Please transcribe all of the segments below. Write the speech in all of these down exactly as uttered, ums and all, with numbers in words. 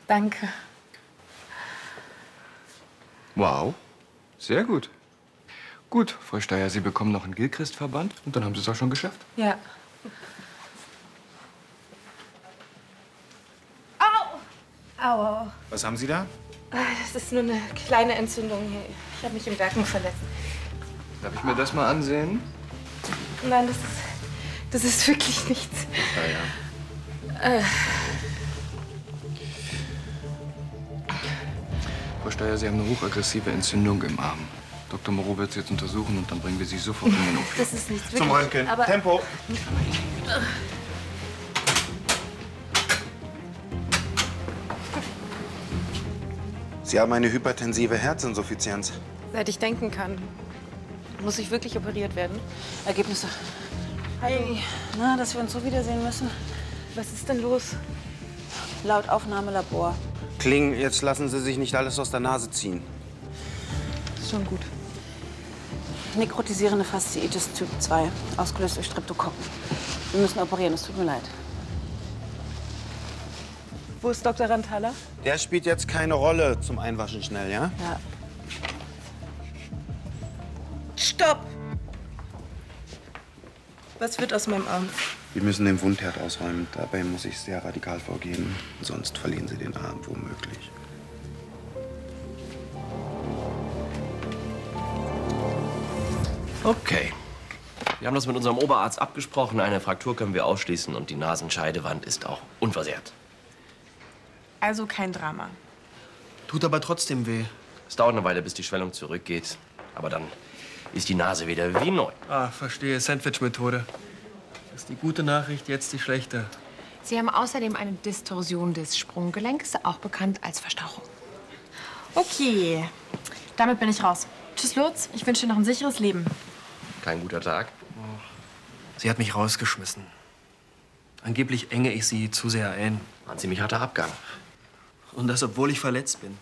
Danke. Wow, sehr gut. Gut, Frau Steyer, Sie bekommen noch einen Gilchrist-Verband und dann haben Sie es auch schon geschafft. Ja. Au! Au, au. Was haben Sie da? Das ist nur eine kleine Entzündung hier. Ich habe mich im Bergen verletzt. Darf ich mir das mal ansehen? Nein, das ist, das ist wirklich nichts. Ja, ja. Äh. Frau Steyer, Sie haben eine hochaggressive Entzündung im Arm. Doktor Moreau wird Sie jetzt untersuchen und dann bringen wir Sie sofort in den O P. Das ist nichts. Wirklich, Zum Röntgen. aber Tempo. Sie haben eine hypertensive Herzinsuffizienz. Seit ich denken kann, muss ich wirklich operiert werden. Ergebnisse. Hi. Na, dass wir uns so wiedersehen müssen. Was ist denn los? Laut Aufnahmelabor. Kling, jetzt lassen Sie sich nicht alles aus der Nase ziehen. Ist schon gut. Nekrotisierende Fasziitis Typ zwei, ausgelöst durch Streptokokken. Wir müssen operieren, es tut mir leid. Wo ist Doktor Rantala? Der spielt jetzt keine Rolle. Zum Einwaschen schnell, ja? Ja. Stopp! Was wird aus meinem Arm? Wir müssen den Wundherd ausräumen. Dabei muss ich sehr radikal vorgehen. Sonst verlieren Sie den Arm womöglich. Okay. Wir haben das mit unserem Oberarzt abgesprochen. Eine Fraktur können wir ausschließen und die Nasenscheidewand ist auch unversehrt. Also kein Drama. Tut aber trotzdem weh. Es dauert eine Weile, bis die Schwellung zurückgeht. Aber dann ist die Nase wieder wie neu. Ah, verstehe. Sandwich-Methode. Das ist die gute Nachricht, jetzt die schlechte. Sie haben außerdem eine Distorsion des Sprunggelenks, auch bekannt als Verstauchung. Okay, damit bin ich raus. Tschüss, Lutz. Ich wünsche dir noch ein sicheres Leben. Kein guter Tag. Sie hat mich rausgeschmissen. Angeblich enge ich sie zu sehr ein. War ein ziemlich harter Abgang. Und das, obwohl ich verletzt bin.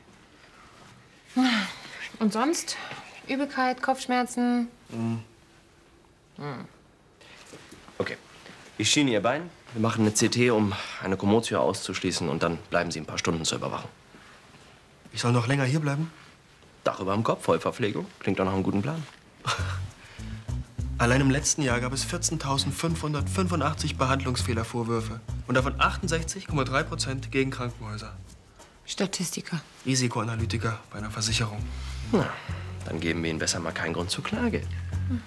Und sonst? Übelkeit, Kopfschmerzen? Mhm. Hm. Okay. Ich schiene Ihr Bein. Wir machen eine C T, um eine Kommotio auszuschließen. Und dann bleiben Sie ein paar Stunden zur Überwachung. Ich soll noch länger hier bleiben? Dach über dem Kopf, Vollverpflegung. Klingt doch nach einem guten Plan. Allein im letzten Jahr gab es vierzehntausendfünfhundertfünfundachtzig Behandlungsfehlervorwürfe. Und davon achtundsechzig Komma drei Prozent gegen Krankenhäuser. Statistiker. Risikoanalytiker bei einer Versicherung. Na, dann geben wir Ihnen besser mal keinen Grund zur Klage. Hm.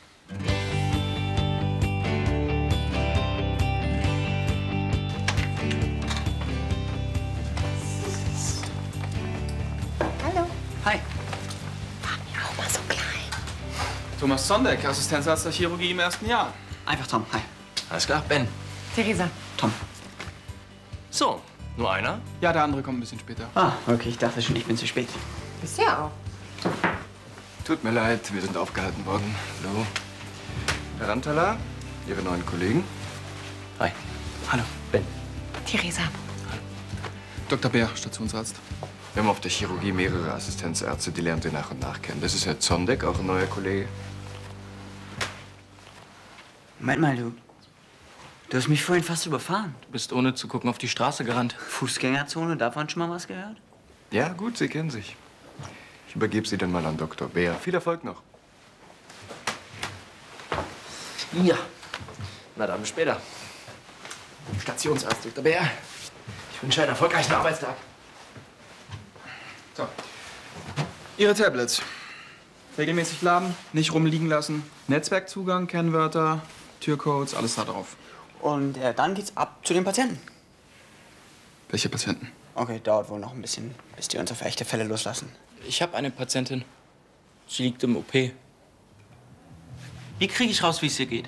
Hallo. Hi. War mir auch mal so klein. Thomas Zondeck, Assistenzarzt der Chirurgie im ersten Jahr. Einfach Tom. Hi. Alles klar, Ben. Theresa. Tom. So, nur einer? Ja, der andere kommt ein bisschen später. Ah, okay. Ich dachte schon, ich bin zu spät. Bist ja auch. Tut mir leid, wir sind aufgehalten worden. Hallo. Herr Rantala, Ihre neuen Kollegen. Hi. Hallo. Ben. Theresa. Doktor Bär, Stationsarzt. Wir haben auf der Chirurgie mehrere Assistenzärzte, die lernen Sie nach und nach kennen. Das ist Herr Zondeck, auch ein neuer Kollege. Moment mal, du. Du hast mich vorhin fast überfahren. Du bist ohne zu gucken auf die Straße gerannt. Fußgängerzone, davon schon mal was gehört? Ja, gut, Sie kennen sich. Ich übergebe Sie dann mal an Doktor Bär. Viel Erfolg noch. Ja. Na dann, bis später. Stationsarzt Doktor Bär. Ich wünsche einen erfolgreichen Arbeitstag. So. Ihre Tablets. Regelmäßig laden, nicht rumliegen lassen. Netzwerkzugang, Kennwörter, Türcodes, alles da drauf. Und äh, dann geht's ab zu den Patienten. Welche Patienten? Okay, dauert wohl noch ein bisschen, bis die uns auf echte Fälle loslassen. Ich habe eine Patientin. Sie liegt im O P. Wie kriege ich raus, wie es ihr geht?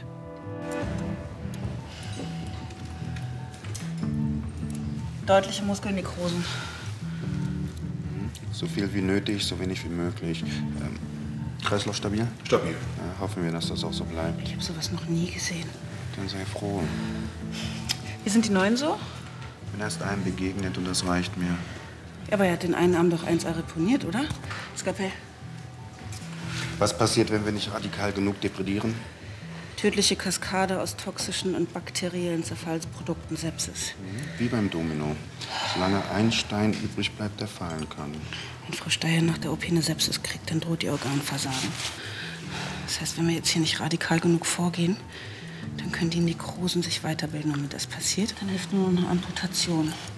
Deutliche Muskelnekrosen. So viel wie nötig, so wenig wie möglich. Ähm, Kreislauf stabil? Stabil. Ja, hoffen wir, dass das auch so bleibt. Ich habe sowas noch nie gesehen. Dann sei froh. Wie sind die Neuen so? Ich bin erst einem begegnet und das reicht mir. Aber er hat den einen Arm doch eins arreponiert, oder? Skalpell. Was passiert, wenn wir nicht radikal genug depredieren? Tödliche Kaskade aus toxischen und bakteriellen Zerfallsprodukten, Sepsis. Wie beim Domino. Solange ein Stein übrig bleibt, der fallen kann. Wenn Frau Steyer nach der O P eine Sepsis kriegt, dann droht ihr Organversagen. Das heißt, wenn wir jetzt hier nicht radikal genug vorgehen, dann können die Nekrosen sich weiterbilden. Und wenn das passiert, dann hilft nur eine Amputation.